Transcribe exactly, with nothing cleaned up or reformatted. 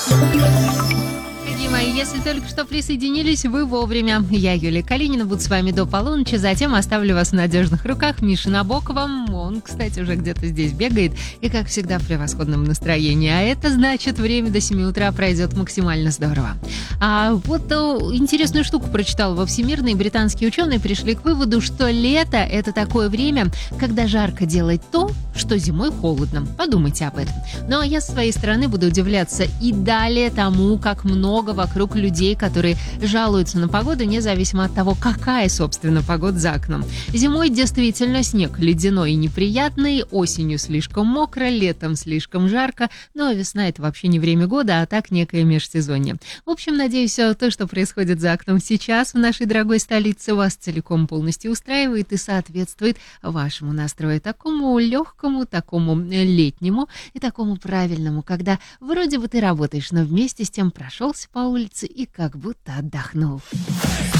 Дорогие мои, если только что присоединились, вы вовремя. Я, Юлия Калинина, буду с вами до полуночи, затем оставлю вас в надежных руках Миши Набокова. Он, кстати, уже где-то здесь бегает и, как всегда, в превосходном настроении. А это значит, время до семи утра пройдет максимально здорово. А вот о, интересную штуку прочитала во Всемирной. Британские ученые пришли к выводу, что лето – это такое время, когда жарко делать то, что зимой холодно. Подумайте об этом. Ну а я со своей стороны буду удивляться и далее тому, как много вокруг людей, которые жалуются на погоду, независимо от того, какая, собственно, погода за окном. Зимой действительно снег ледяной и неприятный, осенью слишком мокро, летом слишком жарко, но весна – это вообще не время года, а так некое межсезонье. В общем, надеюсь, то, что происходит за окном сейчас в нашей дорогой столице, вас целиком полностью устраивает и соответствует вашему настрою, такому легкому, такому летнему и такому правильному, когда вроде бы ты работаешь, но вместе с тем прошелся по улице и как будто отдохнул.